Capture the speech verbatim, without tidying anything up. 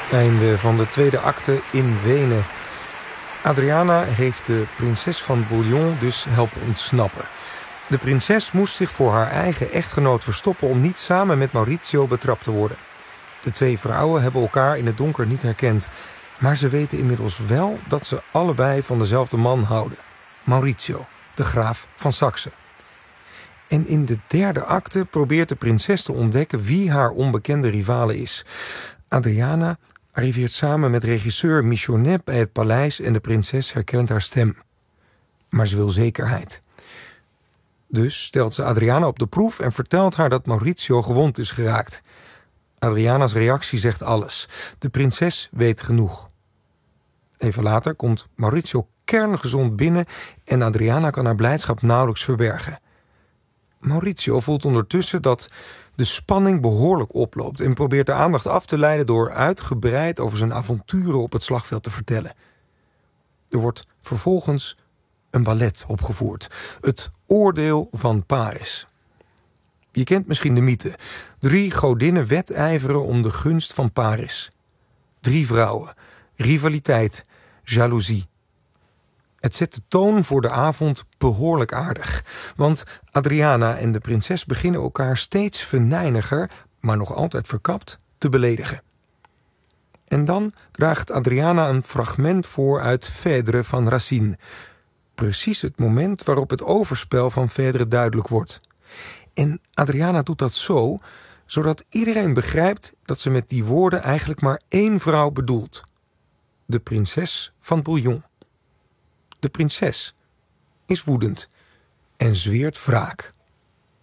Einde van de tweede acte in Wenen. Adriana heeft de prinses van Bouillon dus helpen ontsnappen. De prinses moest zich voor haar eigen echtgenoot verstoppen om niet samen met Maurizio betrapt te worden. De twee vrouwen hebben elkaar in het donker niet herkend, maar ze weten inmiddels wel dat ze allebei van dezelfde man houden. Maurizio, de graaf van Saxe. En in de derde acte probeert de prinses te ontdekken wie haar onbekende rivale is. Adriana arriveert samen met regisseur Michonnet bij het paleis en de prinses herkent haar stem. Maar ze wil zekerheid. Dus stelt ze Adriana op de proef en vertelt haar dat Maurizio gewond is geraakt. Adriana's reactie zegt alles. De prinses weet genoeg. Even later komt Maurizio kerngezond binnen en Adriana kan haar blijdschap nauwelijks verbergen. Maurizio voelt ondertussen dat de spanning behoorlijk oploopt en probeert de aandacht af te leiden door uitgebreid over zijn avonturen op het slagveld te vertellen. Er wordt vervolgens een ballet opgevoerd. Het Oordeel van Paris. Je kent misschien de mythe. Drie godinnen wedijveren om de gunst van Paris. Drie vrouwen. Rivaliteit. Jaloezie. Het zet de toon voor de avond behoorlijk aardig. Want Adriana en de prinses beginnen elkaar steeds venijniger, maar nog altijd verkapt, te beledigen. En dan draagt Adriana een fragment voor uit Phèdre van Racine. Precies het moment waarop het overspel van Phèdre duidelijk wordt. En Adriana doet dat zo, zodat iedereen begrijpt dat ze met die woorden eigenlijk maar één vrouw bedoelt. De prinses van Bouillon. De prinses is woedend en zweert wraak.